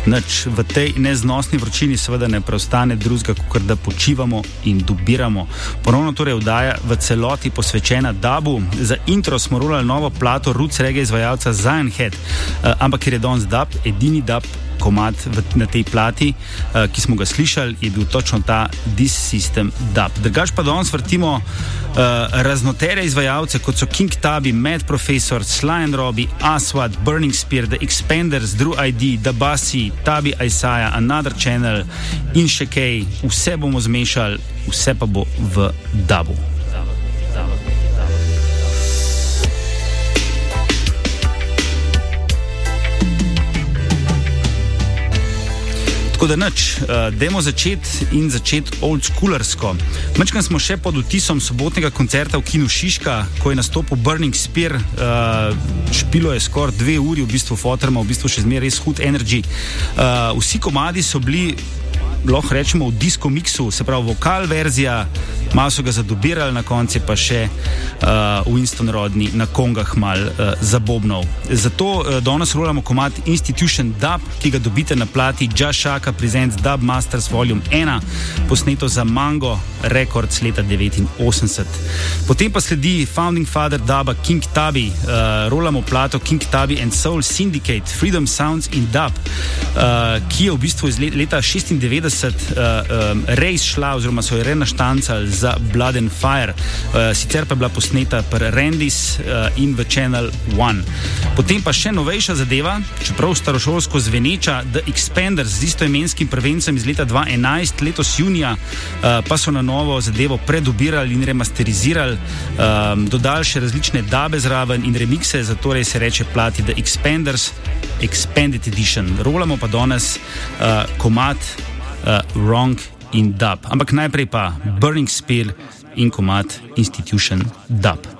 Nič v tej neznosni vročini seveda ne preostane drugega, kot da počivamo in dubiramo. Ponovno torej vdaja v celoti posvečena dubu. Za intro smo rolali novo plato roots reggae izvajalca Zion Head, ampak ker je danes dub, edini dub komad na tej plati, ki smo ga slišali, je bil točno ta This System dub. Drugač pa danes vrtimo raznotere izvajalce, kot so King Tubby, Mad Professor, Sly and Robbie, Aswad, Burning Spear, The Expanders, Drew ID, Dabasi, Tubby Isaiah, Another Channel in še kaj. Vse bomo zmešali, vse pa bo v dubu. Tako da nič, dajmo začeti oldschoolersko. Mečkam smo še pod vtisom sobotnega koncerta v kinu Šiška, ko je nastopil Burning Spear, špilo je skoraj 2 uri, v bistvu fotrma, v bistvu še zmeraj res hud energy. Vsi komadi so bili, lahko rečemo, v disco mixu, se pravi vokal verzija, malo so ga zadobirali, na konci pa še Winston Rodney na kongah mal zabobnov. Zato danes rolamo komad Institution Dub, ki ga dobite na plati Just Shaka Presents Dub Masters Volume 1, posneto za Mango Records leta 1989. Potem pa sledi Founding Father duba King Tubby, rolamo plato King Tubby and Soul Syndicate Freedom Sounds in Dub, ki je v bistvu iz leta 96 res šla, oziroma so jo renaštancali za Blood and Fire, sicer pa je bila posneta pri Randy's in v Channel One. Potem pa še novejša zadeva, čeprav starošolsko zveneča, The Expanders z istoimenskim prvencem iz leta 2011, letos junija, pa so na novo zadevo predobirali in remasterizirali, dodali še različne dabe zraven in remikse, zatorej se reče plati The Expanders Expanded Edition. Rolamo pa danes komad Wrong in Dub. Ampak najprej pa Burning Spear in komad Institution Dub.